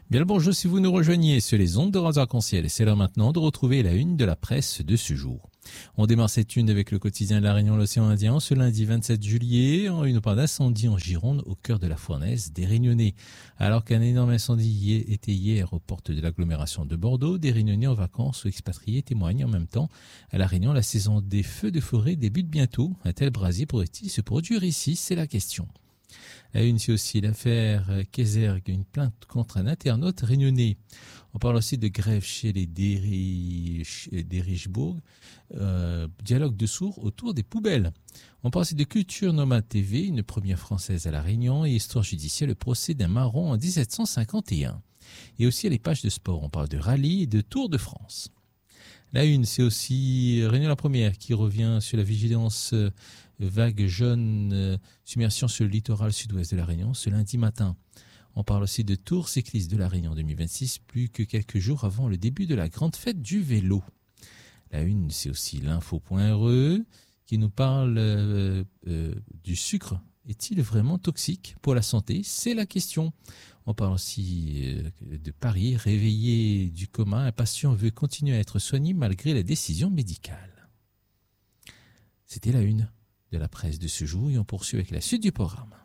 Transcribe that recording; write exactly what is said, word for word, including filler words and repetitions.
Bien le bonjour si vous nous rejoignez sur les ondes de Radio Arc-en-Ciel. C'est l'heure maintenant de retrouver la une de la presse de ce jour. On démarre cette une avec le quotidien de La Réunion, l'Océan Indien, ce lundi vingt-sept juillet, en une part d'incendie en Gironde, au cœur de la fournaise des Réunionnais. Alors qu'un énorme incendie était hier aux portes de l'agglomération de Bordeaux, des Réunionnais en vacances ou expatriés témoignent en même temps. À La Réunion, la saison des feux de forêt débute bientôt. Un tel brasier pourrait-il se produire ici? C'est la question. À une, c'est aussi l'affaire Kézergue, une plainte contre un internaute réunionnais. On parle aussi de grève chez les Derichebourg, euh, dialogue de sourds autour des poubelles. On parle aussi de Culture Nomade T V, une première française à La Réunion, et histoire judiciaire, le procès d'un marron en dix-sept cent cinquante et un. Et aussi à les pages de sport, on parle de rallye et de Tour de France. La une, c'est aussi Réunion la première qui revient sur la vigilance euh, vague jaune, euh, submersion sur le littoral sud-ouest de La Réunion ce lundi matin. On parle aussi de Tour cycliste de La Réunion deux mille vingt-six, plus que quelques jours avant le début de la grande fête du vélo. La une, c'est aussi l'info.re qui nous parle euh, euh, du sucre. Est-il vraiment toxique pour la santé? C'est la question. On parle aussi de Paris, réveillé du coma. Un patient veut continuer à être soigné malgré la décision médicale. C'était la une de la presse de ce jour et on poursuit avec la suite du programme.